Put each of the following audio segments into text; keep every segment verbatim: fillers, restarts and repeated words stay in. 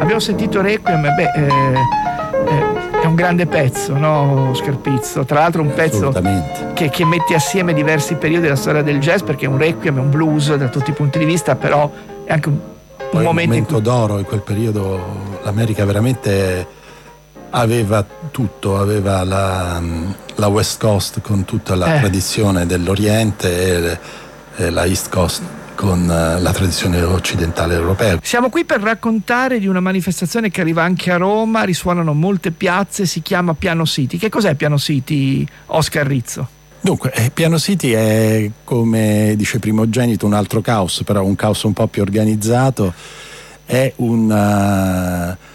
abbiamo sentito Requiem, beh, eh, eh, è un grande pezzo, no, Scarpizzo? Tra l'altro un pezzo che, che mette assieme diversi periodi della storia del jazz, perché è un Requiem, è un blues da tutti i punti di vista, però è anche un, un momento, momento in cui... d'oro. In quel periodo l'America veramente aveva tutto, aveva la, la West Coast con tutta la eh. tradizione dell'Oriente e, e la East Coast con la tradizione occidentale europea. Siamo qui per raccontare di una manifestazione che arriva anche a Roma, risuonano molte piazze, si chiama Piano City. Che cos'è Piano City, Oscar Rizzo? Dunque, eh, Piano City è, come dice Primogenito, un altro caos, però un caos un po' più organizzato. È un... Uh,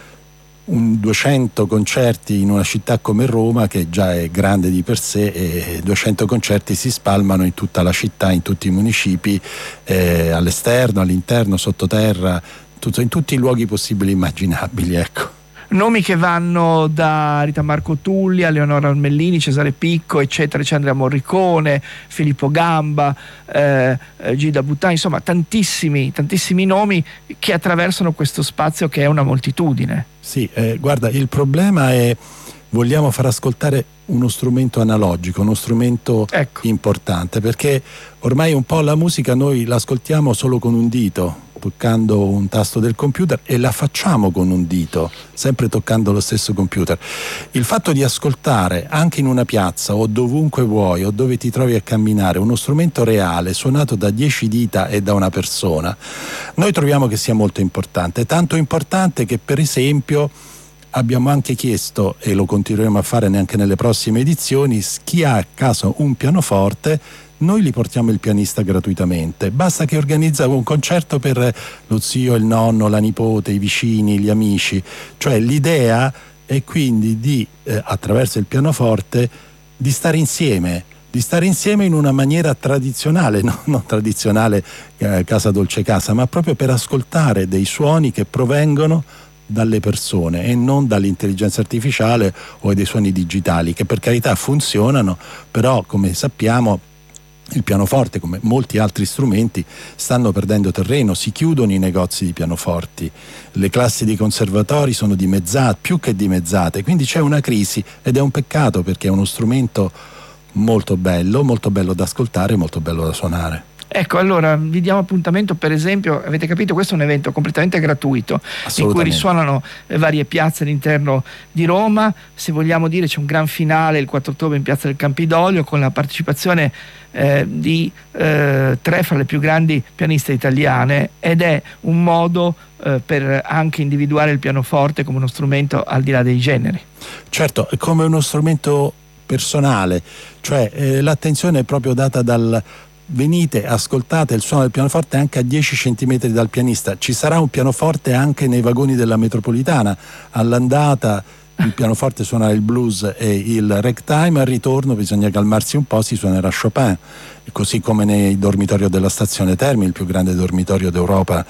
un duecento concerti in una città come Roma, che già è grande di per sé, e duecento concerti si spalmano in tutta la città, in tutti i municipi, eh, all'esterno, all'interno, sottoterra, tutto, in tutti i luoghi possibili e immaginabili, ecco. Nomi che vanno da Rita Marco Tulli a Leonora Armellini, Cesare Picco, eccetera, c'è Andrea Morricone, Filippo Gamba, eh, Gilda Buttani, insomma tantissimi, tantissimi nomi che attraversano questo spazio che è una moltitudine. Sì, eh, guarda, il problema è vogliamo far ascoltare uno strumento analogico, uno strumento ecco. importante, perché ormai un po' la musica noi l'ascoltiamo solo con un dito, toccando un tasto del computer, e la facciamo con un dito, sempre toccando lo stesso computer. Il fatto di ascoltare anche in una piazza o dovunque vuoi o dove ti trovi a camminare uno strumento reale suonato da dieci dita e da una persona, noi troviamo che sia molto importante, tanto importante che per esempio abbiamo anche chiesto, e lo continueremo a fare neanche nelle prossime edizioni, chi ha a casa un pianoforte, noi gli portiamo il pianista gratuitamente, basta che organizza un concerto per lo zio, il nonno, la nipote, i vicini, gli amici. Cioè l'idea è quindi di, eh, attraverso il pianoforte, di stare insieme, di stare insieme in una maniera tradizionale, no? Non tradizionale eh, casa dolce casa, ma proprio per ascoltare dei suoni che provengono dalle persone e non dall'intelligenza artificiale o dei suoni digitali, che per carità funzionano, però come sappiamo il pianoforte, come molti altri strumenti, stanno perdendo terreno, si chiudono i negozi di pianoforti, le classi di conservatori sono dimezzate, più che dimezzate, quindi c'è una crisi ed è un peccato, perché è uno strumento molto bello, molto bello da ascoltare, molto bello da suonare. Ecco, allora vi diamo appuntamento, per esempio, avete capito, questo è un evento completamente gratuito in cui risuonano eh, varie piazze all'interno di Roma. Se vogliamo dire, c'è un gran finale il quattro ottobre in Piazza del Campidoglio con la partecipazione eh, di eh, tre fra le più grandi pianiste italiane, ed è un modo eh, per anche individuare il pianoforte come uno strumento al di là dei generi. Certo, come uno strumento personale, cioè eh, l'attenzione è proprio data dal venite, ascoltate il suono del pianoforte anche a dieci centimetri dal pianista. Ci sarà un pianoforte anche nei vagoni della metropolitana. All'andata il pianoforte suonerà il blues e il ragtime, al ritorno bisogna calmarsi un po', si suonerà Chopin, così come nei dormitori della stazione Termini, il più grande dormitorio d'Europa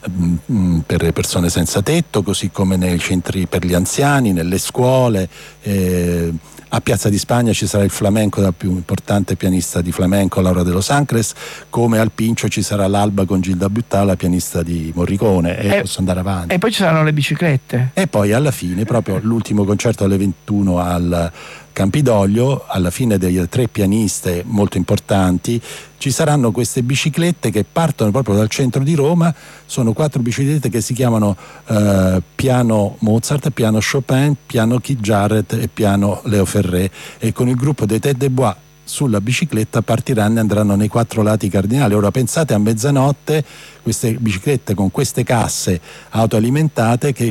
mh, per le persone senza tetto, così come nei centri per gli anziani, nelle scuole. eh, A Piazza di Spagna ci sarà il flamenco dal più importante pianista di flamenco, Laura de los Angeles, come al Pincio ci sarà l'Alba con Gilda Buttà, la pianista di Morricone, e, e posso andare avanti. E poi ci saranno le biciclette. E poi alla fine, proprio l'ultimo concerto alle ventuno al Campidoglio, alla fine delle tre pianiste molto importanti, ci saranno queste biciclette che partono proprio dal centro di Roma. Sono quattro biciclette che si chiamano eh, piano Mozart, piano Chopin, piano Keith Jarrett e piano Leo Ferré, e con il gruppo dei Tête de Bois sulla bicicletta partiranno e andranno nei quattro lati cardinali. Ora pensate, a mezzanotte queste biciclette con queste casse autoalimentate che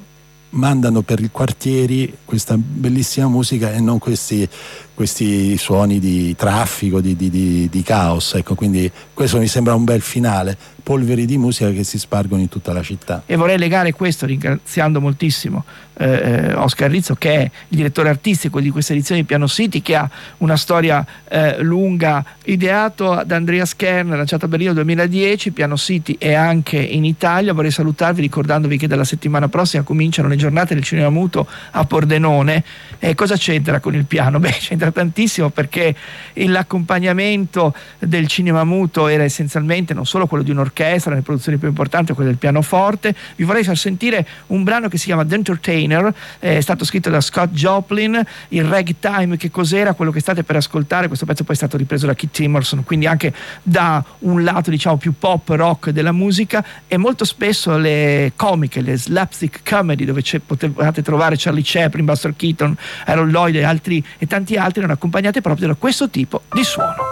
mandano per i quartieri questa bellissima musica e non questi, questi suoni di traffico, di, di, di, di caos. Ecco, quindi questo mi sembra un bel finale, polveri di musica che si spargono in tutta la città. E vorrei legare questo, ringraziando moltissimo eh, Oscar Rizzo, che è il direttore artistico di questa edizione di Piano City, che ha una storia eh, lunga, ideato da Andrea Skern, lanciato a Berlino nel duemiladieci. Piano City è anche in Italia. Vorrei salutarvi ricordandovi che dalla settimana prossima cominciano le giornate del cinema muto a Pordenone. E cosa c'entra con il piano? Beh, c'entra tantissimo, perché l'accompagnamento del cinema muto era essenzialmente non solo quello di un'orchestra, nelle produzioni più importanti, quello del pianoforte. Vi vorrei far sentire un brano che si chiama The Entertainer, è stato scritto da Scott Joplin. Il ragtime che cos'era? Quello che state per ascoltare, questo pezzo poi è stato ripreso da Keith Emerson, quindi anche da un lato diciamo più pop rock della musica, e molto spesso le comiche, le slapstick comedy, dove potevate trovare Charlie Chaplin, Buster Keaton, Harold Lloyd e altri e tanti altri, erano accompagnate proprio da questo tipo di suono.